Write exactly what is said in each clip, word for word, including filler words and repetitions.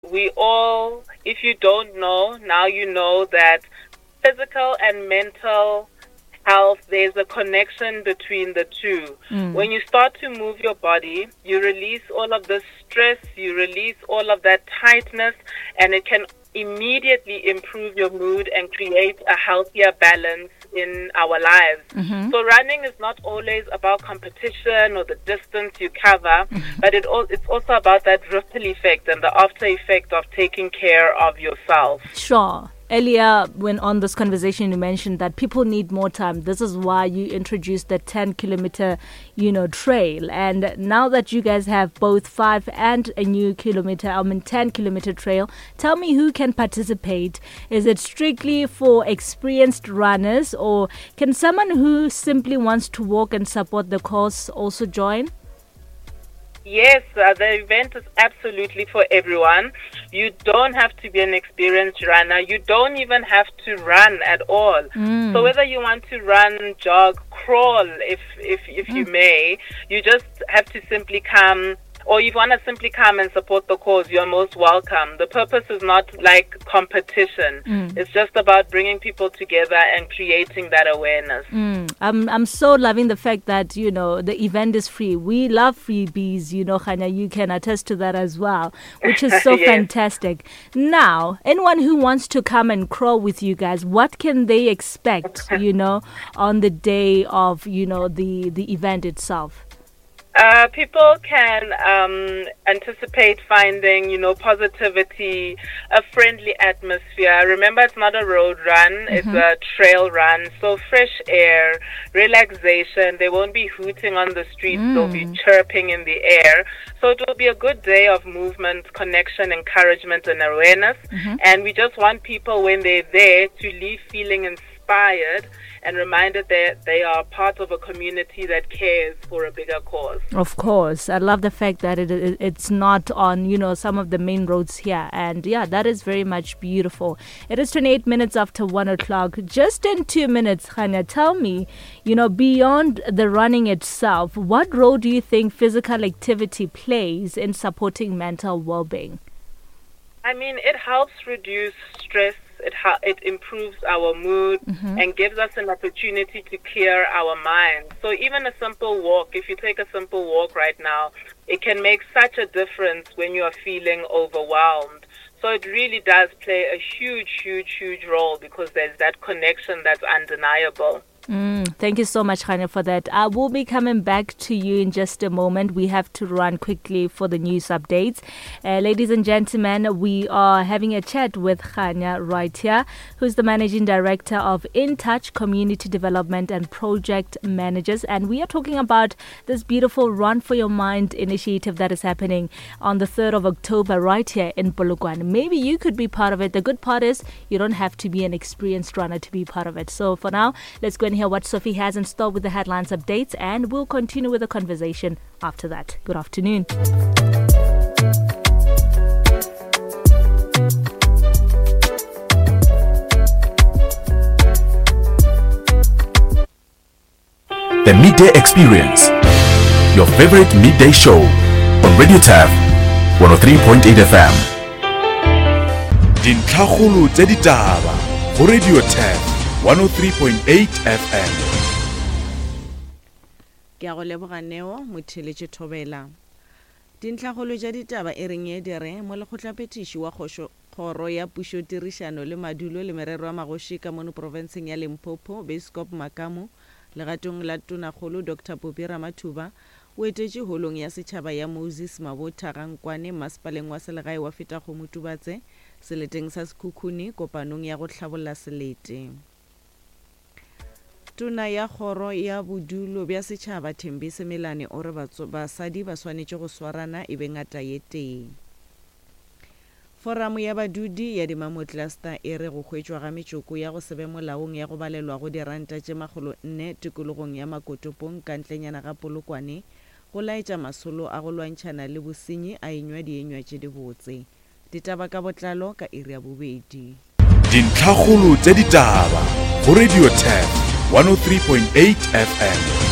we all, if you don't know, now you know that physical and mental health, there's a connection between the two. Mm. When you start to move your body, you release all of the stress, you release all of that tightness, and it can immediately improve your mood and create a healthier balance in our lives. Mm-hmm. So running is not always about competition or the distance you cover, mm-hmm. but it al- it's also about that ripple effect and the after effect of taking care of yourself. Sure. Earlier, when on this conversation, you mentioned that people need more time. This is why you introduced the ten kilometer, you know, trail. And now that you guys have both five and a new kilometer, I mean, ten kilometer trail, tell me who can participate. Is it strictly for experienced runners, or can someone who simply wants to walk and support the cause also join? Yes, uh, the event is absolutely for everyone. You don't have to be an experienced runner. You don't even have to run at all. Mm. So whether you want to run, jog, crawl, if if if mm. you may, you just have to simply come. Or if you want to simply come and support the cause, you're most welcome. The purpose is not like competition. Mm. It's just about bringing people together and creating that awareness. Mm. I'm I'm so loving the fact that, you know, the event is free. We love freebies, you know, Khanya, you can attest to that as well, which is so yes. fantastic. Now, anyone who wants to come and crawl with you guys, what can they expect, you know, on the day of, you know, the, the event itself? Uh, people can um, anticipate finding, you know, positivity, a friendly atmosphere. Remember, it's not a road run, mm-hmm. it's a trail run. So fresh air, relaxation. They won't be hooting on the streets. Mm. They'll be chirping in the air. So it will be a good day of movement, connection, encouragement, and awareness. Mm-hmm. And we just want people, when they're there, to leave feeling inspired and reminded that they are part of a community that cares for a bigger cause. Of course. I love the fact that it, it it's not on, you know, some of the main roads here. And yeah, that is very much beautiful. It is twenty-eight minutes after one o'clock. Just in two minutes, Khanya, tell me, you know, beyond the running itself, what role do you think physical activity plays in supporting mental well-being? I mean, it helps reduce stress. It ha- it improves our mood mm-hmm. and gives us an opportunity to clear our mind. So even a simple walk, if you take a simple walk right now, it can make such a difference when you are feeling overwhelmed. So it really does play a huge, huge, huge role because there's that connection that's undeniable. Mm, thank you so much, Khanya, for that. I will be coming back to you in just a moment. We have to run quickly for the news updates. Uh, ladies and gentlemen, we are having a chat with Khanya right here, who's the Managing Director of In Touch Community Development and Project Managers. And we are talking about this beautiful Run for Your Mind initiative that is happening on the third of October right here in Polokwane. Maybe you could be part of it. The good part is you don't have to be an experienced runner to be part of it. So for now, let's go and hear what Sophie has in store with the headlines updates, and we'll continue with the conversation after that. Good afternoon. The Midday Experience, your favorite midday show on Radio T A F one oh three point eight F M. Dintlhagolo tse ditaba go Radio T A F one oh three point eight F M. Ke a go leboga Neo Motheletše Thobela. Dintlhagolo tša ditaba e reng e dire mo lekgotlapetiši wa kgoro ya pušo tirišano le madulo le merero ya magoši ka mono provinseng ya Limpopo, Biskop Makamo, legatong la Tonakgolo Doctor Popi Ramathuba o etetše holong ya setšhaba ya Moses Mabotha Gankwane masepaleng wa selegae wa Fetakgomo Tubatse seleteng sa Sekhukhune kopanong ya go hlabolla selete. Tona ya kgoro ya bodulo bja setšhaba Thembise Melane o re basadi ba swanetše go swarana e be ngata ye teng. Foramu ya badudi ya Dimamotlaster e re go hwetšwa ga metšoko ya go sebe molaong ya go balelwa go diranta tše magolo nne tikologong ya Makotopong ka ntlenyana ga Polokwane go laetša masolo a go lwantšhana le bosenyi a enywa dienywa tše dibotse. Ditaba ka botlalo ka iri ya bobedi. Dintlhagolo tse ditaba go Radio T A F one oh three point eight F M.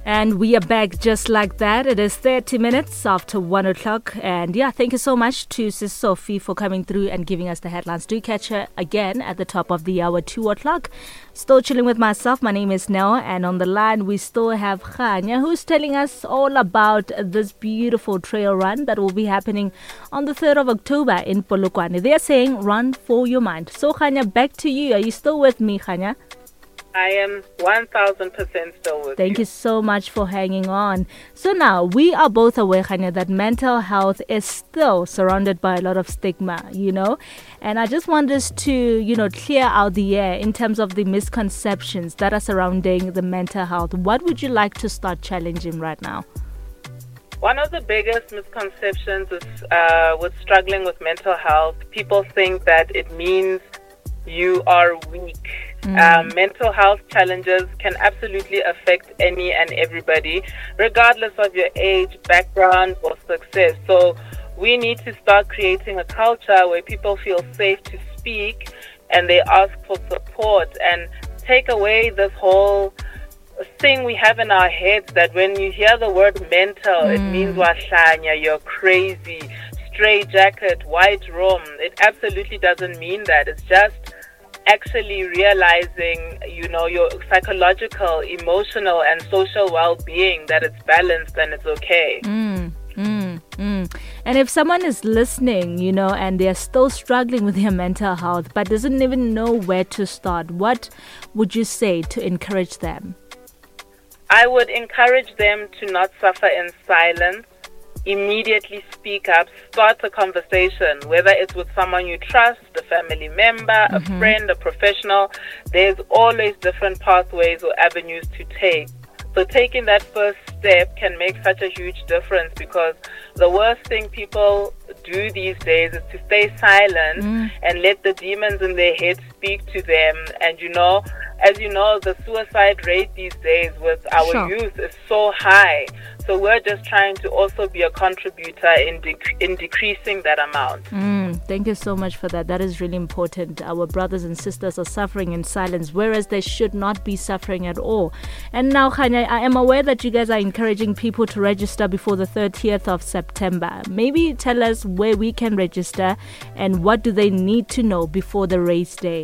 And we are back just like that. It is thirty minutes after one o'clock. And yeah, thank you so much to Sis Sophie for coming through and giving us the headlines. Do catch her again at the top of the hour, two o'clock. Still chilling with myself. My name is Nell. And on the line, we still have Khanya, who's telling us all about this beautiful trail run that will be happening on the third of October in Polokwane. They are saying, run for your mind. So Khanya, back to you. Are you still with me, Khanya? I am one thousand percent still with Thank you. you so much for hanging on. So now, we are both aware, Khanya, that mental health is still surrounded by a lot of stigma, you know. And I just want us to, you know, clear out the air in terms of the misconceptions that are surrounding the mental health. What would you like to start challenging right now? One of the biggest misconceptions is uh, with struggling with mental health. People think that it means you are weak. Mm. Um, mental health challenges can absolutely affect any and everybody, regardless of your age, background, or success. So we need to start creating a culture where people feel safe to speak and they ask for support, and take away this whole thing we have in our heads that when you hear the word mental, mm. it means wahlanya, you're crazy, stray jacket, white room. It absolutely doesn't mean that. It's just actually realizing, you know, your psychological, emotional, and social well-being, that it's balanced and it's okay. Mm, mm, mm. And if someone is listening, you know, and they're still struggling with their mental health, but doesn't even know where to start, what would you say to encourage them? I would encourage them to not suffer in silence. Immediately speak up, start a conversation, whether it's with someone you trust, a family member, mm-hmm. a friend, a professional. There's always different pathways or avenues to take. So taking that first step can make such a huge difference, because the worst thing people do these days is to stay silent mm. and let the demons in their head speak to them. And you know, as you know, the suicide rate these days with our sure. youth is so high. So we're just trying to also be a contributor in dec- in decreasing that amount. Mm, thank you so much for that. That is really important. Our brothers and sisters are suffering in silence, whereas they should not be suffering at all. And now, Khanya, I am aware that you guys are encouraging people to register before the thirtieth of September. Maybe tell us where we can register and what do they need to know before the race day.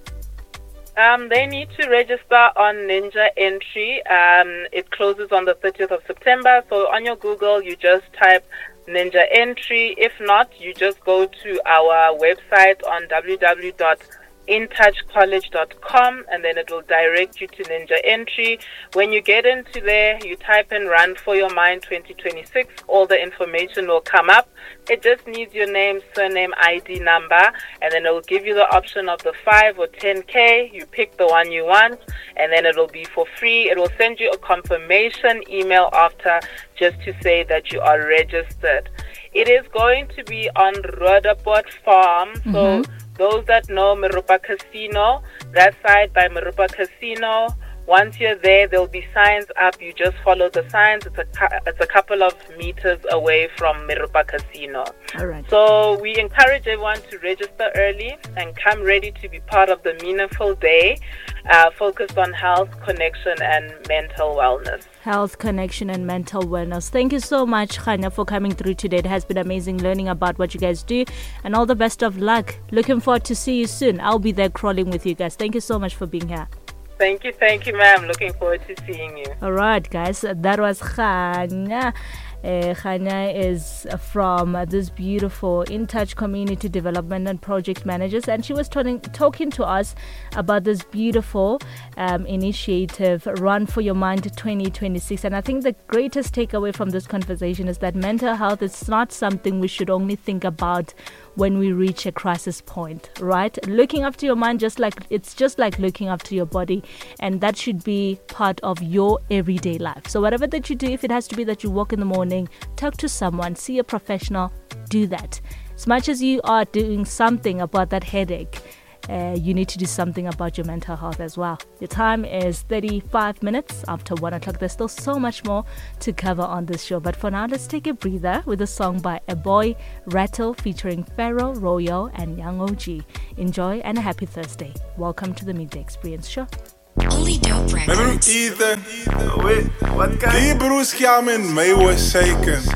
Um, they need to register on Ninja Entry. Um, it closes on the thirtieth of September. So on your Google, you just type Ninja Entry. If not, you just go to our website on w w w dot in touch college dot com, and then it will direct you to Ninja Entry. When you get into there, you type in Run for Your Mind twenty twenty-six. All the information will come up. It just needs your name, surname, I D number, and then it will give you the option of the five or ten K. You pick the one you want, and then it will be for free. It will send you a confirmation email after, just to say that you are registered. It is going to be on Roodepoort Farm, so mm-hmm. those that know Meropa Casino, that side by Meropa Casino, once you're there, there'll be signs up. You just follow the signs. It's a, it's a couple of meters away from Meropa Casino. All right. So we encourage everyone to register early and come ready to be part of the meaningful day uh, focused on health, connection, and mental wellness. Health, connection, and mental wellness. Thank you so much, Khanya, for coming through today. It has been amazing learning about what you guys do, and all the best of luck. Looking forward to see you soon. I'll be there crawling with you guys. Thank you so much for being here. Thank you, thank you, ma'am. Looking forward to seeing you. All right, guys. That was Khanya. Uh, Khanya is from uh, this beautiful In Touch Community Development and Project Managers, and she was talking talking to us about this beautiful um, initiative, Run for Your Mind twenty twenty-six. And I think the greatest takeaway from this conversation is that mental health is not something we should only think about when we reach a crisis point, right? Looking after your mind, just like it's just like looking after your body, and that should be part of your everyday life. So whatever that you do, if it has to be that you walk in the morning, talk to someone, see a professional, do that. As much as you are doing something about that headache, uh, you need to do something about your mental health as well. The time is thirty-five minutes after one o'clock. There's still so much more to cover on this show, but for now, let's take a breather with a song by A Boy Rattle featuring Pharaoh, Royal, and Young O G. Enjoy and a happy Thursday. Welcome to the Midday Experience Show. Only Dope Mijn broer Records. Ethan. Wait, wat kan? Die broers kwamen mee was zeker.